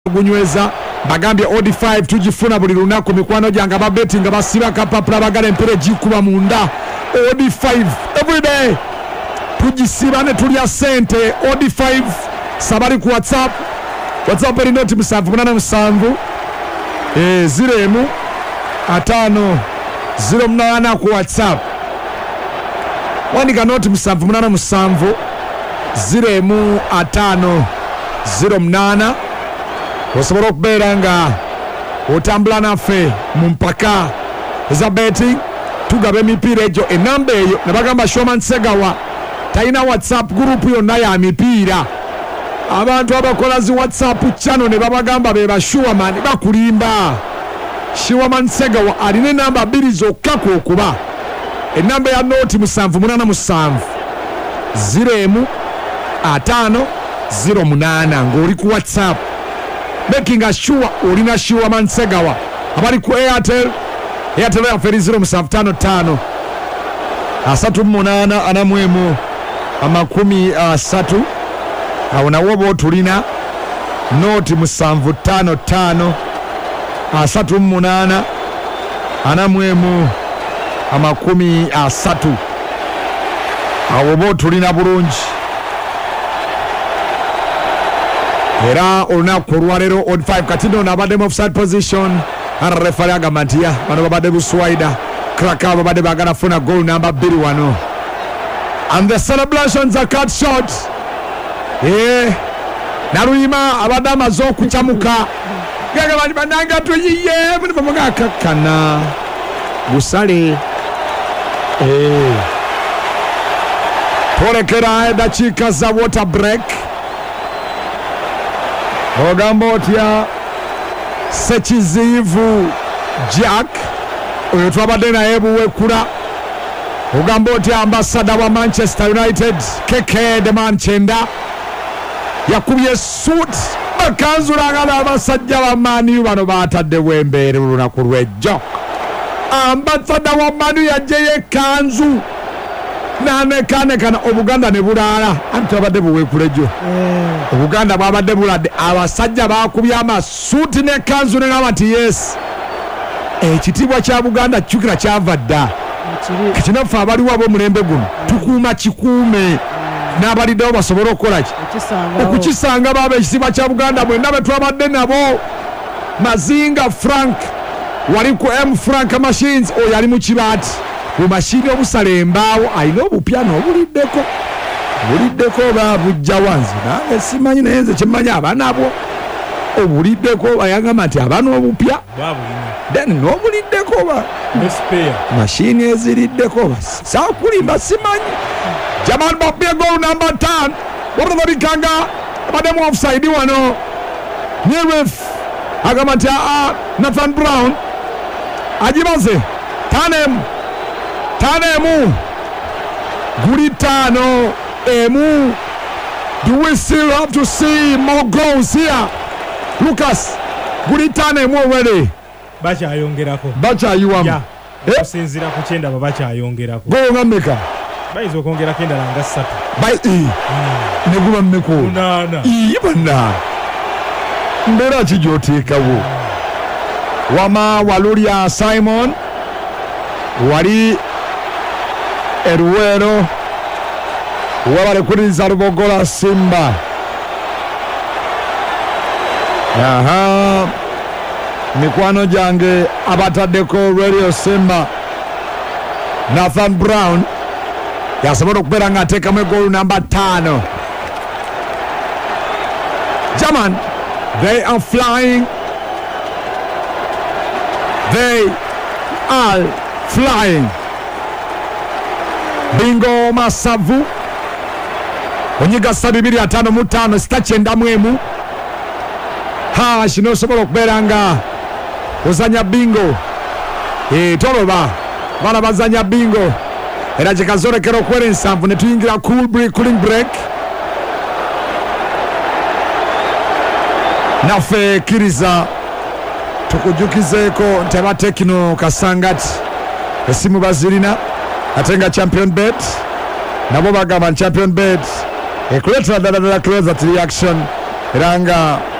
gunyweza bagambye OD5 tujifuna buli lunaku mikwano gyange ababeti nga basiba kapapula bagala empere gikuba munda. OD5 everyday tujisiba ne tulya sente. OD5 sabali ku WhatsApp eri noti 787 0 5 08 ku WhatsApp wandika noti 787 0 5 08 osobola okubeera nga otambula naffe mu mpaka eza betting tugaba emipiira egyo enamba eyo ne bagamba Shoman Segawa talina WhatsApp group yonna ya mipiira. Abantu abakola zi WhatsApp channel ne babagamba be bashuwaman bakulimba. Shoman Segawa alina enamba 2 zokka okuba enamba ya noti 787 0 5 08 ng'oli ku WhatsApp making sure olina Shoman Segawa. Abali ku Airtel ya 075 38 anamwemu amakumi 30 awo nawo bo tulina noti 755 38 anamwemu amakumi 30 awo bo tulina bulungi. Era olunaku olwaleero OD5 katino n'abaddemu offside position ara refari agamba nti bano babadde buswaida kraka babadde bagala funa goal number 2 wano and the celebrations are cut short. Naruyima abadde amaze okucamuka gaga bali bananga tuyiye bano bamuga kakkana busale twolekera eddakiika za water break. Ogamba otya Sekizivu Jack oyo twabadde naye buwekula. Ogamba otya ambassador wa Manchester United Keke de Manchenda yakubye suit bakanzu lagala abasajja ba Manu bano bataddewo embeere lunaku lwejjo. Ambassador wa Manu yajeyo kanzu nanekana Obuganda ne bulaala anti abadde buwekula jo Obuganda bwabadde buladde abasajja bakubye amasuuti ne kanzu ne ngaba nti yes ekitiibwa kya Buganda kyukira kyava dda kinaffe abaliwo ab'omulembe guno tukuuma kikuume n'abaliddewo basobole okukola ki okukisanga baaba ekitiibwa kya Buganda mwenna be twabadde nabo. Mazinga Frank wali ku M Frank Machines oyo ali mu kibaati bumashini obusala embaawo alina obupya n'obuliddeko babujja wanzi nange simanyi naye nze kyemmanyi abanabwo obuliddeko bayagamba nti abana obupya then n'obuliddeko mashini eziriddeko saakulimba simanyi. Jamal Babbe goal number 10 wababikanga abademu offside wano neref agamba nti Nathan Brown agibaze Tanemu guli 5 emu. Do we still have to see more goals here? Lucas guli 5 emu already. Bakyayongerako kusinzira ku kyenda bakyayongerako goal ngameka bayiza okwongerako endala nga 3 neguba mmeko bana mbeera ki gy'oteekawo wama walulya Simon wali Eruwero wabale kuliriza Lubogola Simba. Mikwano gyange abataddeko Radio Simba Nathan Brown yasobola okubeera nga ateekamu egoolu namba 5. German they are flying. Bingo Masavu onyiga 255 691 kino osobola okubeera nga ozanya bingo toloba bana bazanya bingo era kyekazolekera okwera ensanvu ne tuyingira cooling break. Naffe kiriza tukujukizeeko nti aba Tekino Kasangati esimu bazirina ate nga Champion Bet nabo bagamba Champion Bet ekuletera ddala closer to reaction era nga